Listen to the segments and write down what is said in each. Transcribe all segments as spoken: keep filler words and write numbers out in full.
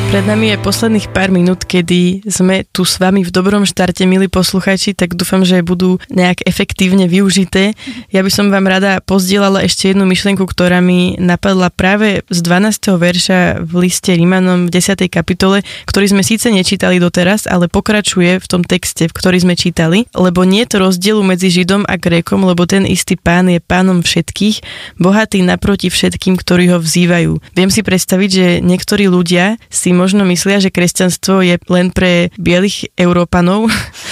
Pred nami je posledných pár minút, kedy sme tu s vami v dobrom štarte, milí poslucháči, tak dúfam, že budú nejak efektívne využité. Ja by som vám rada pozdielala ešte jednu myšlienku, ktorá mi napadla práve z dvanásteho verša v liste Rimanom v desiatej kapitole, ktorý sme síce nečítali doteraz, ale pokračuje v tom texte, v ktorý sme čítali, lebo nie je to rozdielu medzi Židom a Grékom, lebo ten istý Pán je Pánom všetkých, bohatý naproti všetkým, ktorí ho vzývajú. Viem si predstaviť, že niektorí ľudia si možno myslia, že kresťanstvo je len pre bielých Európanov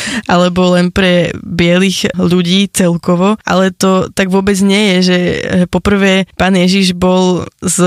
alebo len pre bielých ľudí celkovo, ale to tak vôbec nie je, že poprvé Pán Ježiš bol z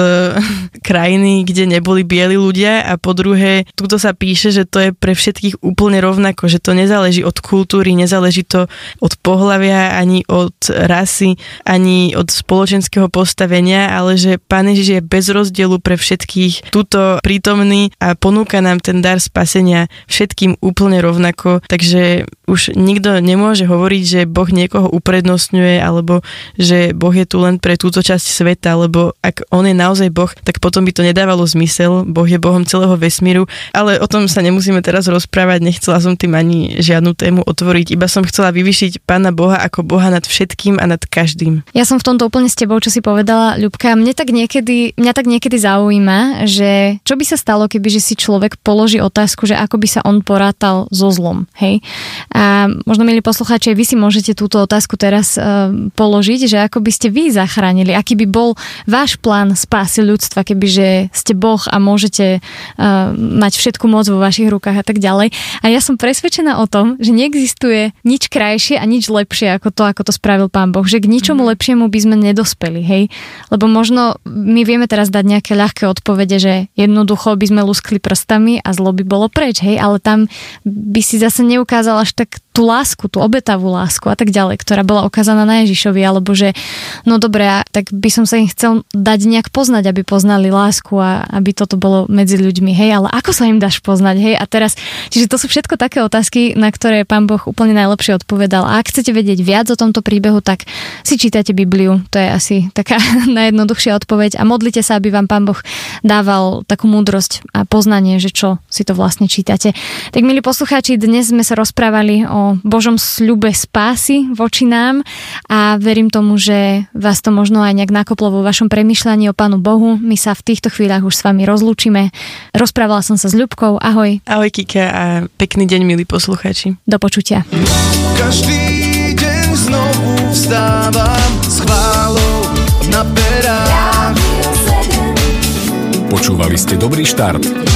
krajiny, kde neboli bieli ľudia a po druhé, tuto sa píše, že to je pre všetkých úplne rovnako, že to nezáleží od kultúry, nezáleží to od pohlavia, ani od rasy, ani od spoločenského postavenia, ale že Pán Ježiš je bez rozdielu pre všetkých tuto prítomný a ponúka nám ten dar spasenia všetkým úplne rovnako, takže už nikto nemôže hovoriť, že Boh niekoho uprednostňuje alebo že Boh je tu len pre túto časť sveta, lebo ak on je naozaj Boh, tak potom by to nedávalo zmysel. Boh je Bohom celého vesmíru, ale o tom sa nemusíme teraz rozprávať, nechcela som tým ani žiadnu tému otvoriť, iba som chcela vyvyšiť Pána Boha ako Boha nad všetkým a nad každým. Ja som v tomto úplne s tebou, čo si povedala, Ľubka. Mne tak niekedy, mňa tak niekedy zaujíma, že čo by sa stalo, keby že si človek položí otázku, že ako by sa on porátal so zlom, hej? A možno, milí poslucháči, vy si môžete túto otázku teraz uh, položiť, že ako by ste vy zachránili, aký by bol váš plán spásy ľudstva, kebyže ste Boh a môžete uh, mať všetku moc vo vašich rukách a tak ďalej. A ja som presvedčená o tom, že neexistuje nič krajšie a nič lepšie ako to, ako to spravil Pán Boh, že k ničomu mm-hmm. lepšiemu by sme nedospeli, hej? Lebo možno my vieme teraz dať nejaké ľahké odpovede, že jednoducho by sme luskli prstami a zlo by bolo preč, hej? Ale tam by si zase neukázal až tak tú lásku, tú obetavú lásku a tak ďalej, ktorá bola ukázaná na Ježišovi, alebo že no dobré, tak by som sa im chcel dať nejak poznať, aby poznali lásku a aby toto bolo medzi ľuďmi, hej, ale ako sa im dáš poznať, hej, a teraz, čiže to sú všetko také otázky, na ktoré Pán Boh úplne najlepšie odpovedal. A ak chcete vedieť viac o tomto príbehu, tak si čítajte Bibliu, to je asi taká najjednoduchšia odpoveď a modlite sa, aby vám Pán Boh dával takú múdrosť a poznanie, že čo si to vlastne čítate. Tak milí poslucháči, dnes sme sa rozprávali o Božom sľube spásy voči nám a verím tomu, že vás to možno aj nejak nakoplo vo vašom premýšľaní o Pánu Bohu. My sa v týchto chvíľach už s vami rozlúčime. Rozprávala som sa s Ľubkou. Ahoj. Ahoj Kika a pekný deň, milí poslucháči. Do počutia. Každý deň znovu vstávam s chválou na perách. Počúvali ste Dobrý štart.